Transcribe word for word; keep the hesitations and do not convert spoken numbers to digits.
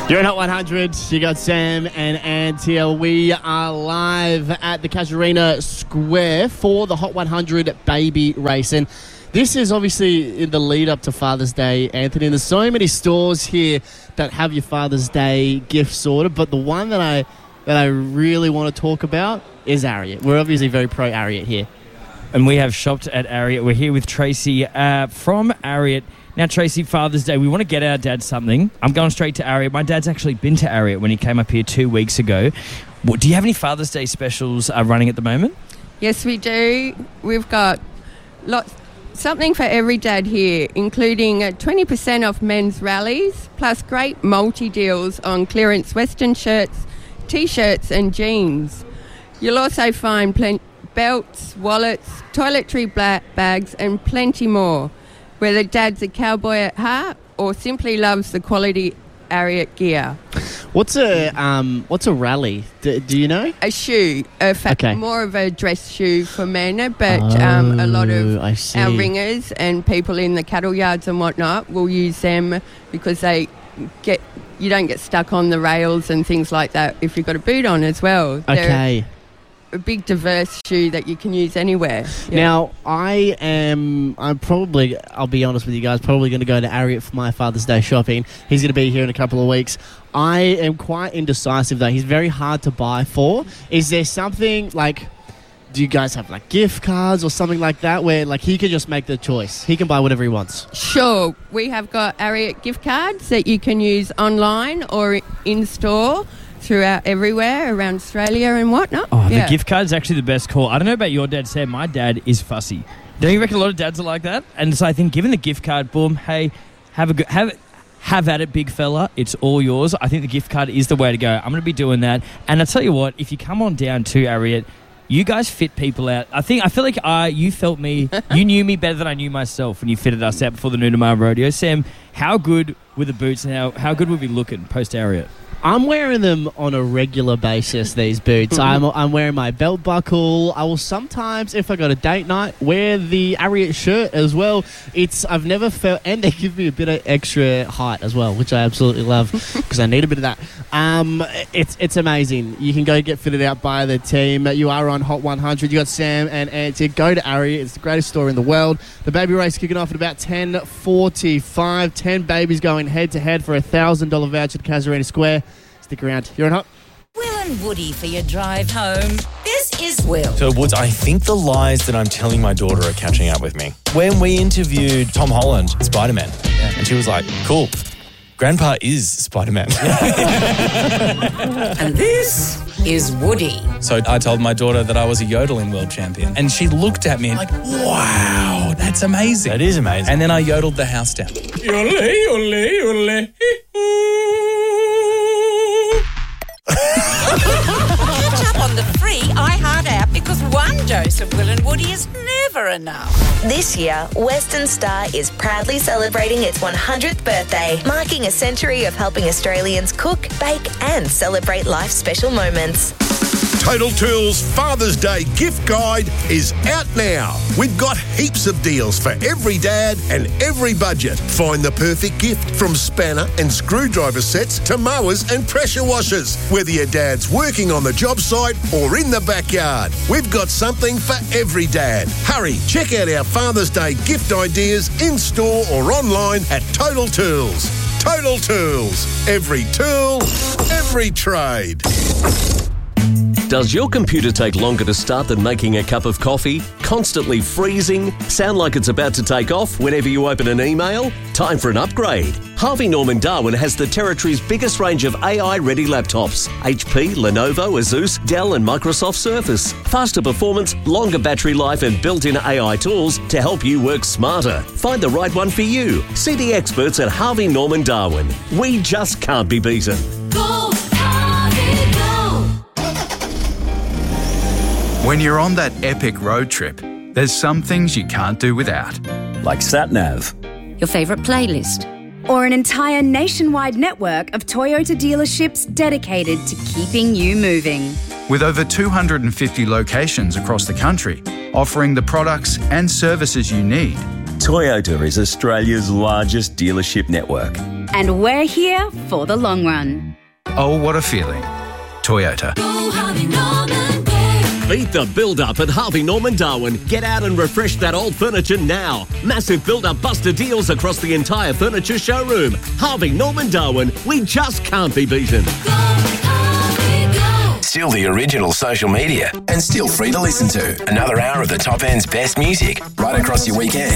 You're in Hot one hundred. You got Sam and Antia. We are live at the Casuarina Square for the Hot one hundred baby race. And this is obviously in the lead up to Father's Day, Anthony. And there's so many stores here that have your Father's Day gifts ordered. But the one that I that I really want to talk about is Ariat. We're obviously very pro Ariat here. And we have shopped at Ariat. We're here with Tracy uh, from Ariat. Now, Tracy, Father's Day, we want to get our dad something. I'm going straight to Ariat. My dad's actually been to Ariat when he came up here two weeks ago. What, do you have any Father's Day specials uh, running at the moment? Yes, we do. We've got lots, something for every dad here, including uh, twenty percent off men's rallies, plus great multi-deals on clearance Western shirts, T-shirts and jeans. You'll also find plen- belts, wallets, toiletry bla- bags and plenty more. Whether dad's a cowboy at heart or simply loves the quality Ariat gear. What's a um, what's a rally? Do, do you know? A shoe, a fa- Okay. more of a dress shoe for men, but um, a lot Oh, I of see. our ringers and people in the cattle yards and whatnot will use them because they get you don't get stuck on the rails and things like that if you've got a boot on as well. They're Okay. a big diverse shoe that you can use anywhere. Yeah. Now, I am, I'm probably, I'll be honest with you guys, probably going to go to Ariat for my Father's Day shopping. He's going to be here in a couple of weeks. I am quite indecisive, though. He's very hard to buy for. Is there something, like, do you guys have, like, gift cards or something like that where, like, he can just make the choice? He can buy whatever he wants. Sure, we have got Ariat gift cards that you can use online or in store throughout everywhere around Australia and whatnot. Oh, yeah. the gift card's actually the best call. I don't know about your dad, Sam. My dad is fussy. Don't you reckon a lot of dads are like that? And so I think given the gift card, boom, hey, have a good, have have at it, big fella. It's all yours. I think the gift card is the way to go. I'm going to be doing that. And I tell you what, if you come on down to Ariat, you guys fit people out. I think I feel like I, you felt me, you knew me better than I knew myself when you fitted us out before the Noonamar Rodeo. Sam, how good were the boots and how, how good were we looking post Ariat? I'm wearing them on a regular basis, these boots. I'm I'm wearing my belt buckle. I will sometimes, if I got a date night, wear the Ariat shirt as well. It's I've never felt, and they give me a bit of extra height as well, which I absolutely love because I need a bit of that. Um, it's it's amazing. You can go get fitted out by the team. You are on Hot one hundred. You got Sam and Antia. Go to Ariat. It's the greatest store in the world. The baby race kicking off at about ten forty-five. ten babies going head to head for a one thousand dollars voucher to Casuarina Square. Stick around. You're on Hot. Will and Woody for your drive home. This is Will. So, Woods, I think the lies that I'm telling my daughter are catching up with me. When we interviewed Tom Holland, Spider-Man, yeah. and she was like, cool, Grandpa is Spider-Man. And this is Woody. So I told my daughter that I was a yodeling world champion. And she looked at me like, wow, that's amazing. That is amazing. And then I yodeled the house down. Yodel, yodel, yodel. Catch up on the free iHeart app because one dose of Will and Woody is never enough. This year, Western Star is proudly celebrating its one hundredth birthday, marking a century of helping Australians cook, bake and celebrate life's special moments. Total Tools Father's Day gift guide is out now. We've got heaps of deals for every dad and every budget. Find the perfect gift from spanner and screwdriver sets to mowers and pressure washers. Whether your dad's working on the job site or in the backyard, we've got something for every dad. Hurry, check out our Father's Day gift ideas in store or online at Total Tools. Total Tools. Every tool, every trade. Does your computer take longer to start than making a cup of coffee? Constantly freezing? Sound like it's about to take off whenever you open an email? Time for an upgrade. Harvey Norman Darwin has the territory's biggest range of A I-ready laptops. H P, Lenovo, Asus, Dell and Microsoft Surface. Faster performance, longer battery life and built-in A I tools to help you work smarter. Find the right one for you. See the experts at Harvey Norman Darwin. We just can't be beaten. Go, Harvey, go! When you're on that epic road trip, there's some things you can't do without. Like SatNav. Your favourite playlist. Or an entire nationwide network of Toyota dealerships dedicated to keeping you moving. With over two hundred fifty locations across the country, offering the products and services you need. Toyota is Australia's largest dealership network. And we're here for the long run. Oh, what a feeling. Toyota. Beat the build-up at Harvey Norman Darwin. Get out and refresh that old furniture now. Massive build-up buster deals across the entire furniture showroom. Harvey Norman Darwin, we just can't be beaten. Still the original social media and still free to listen to. Another hour of the top end's best music right across your weekend.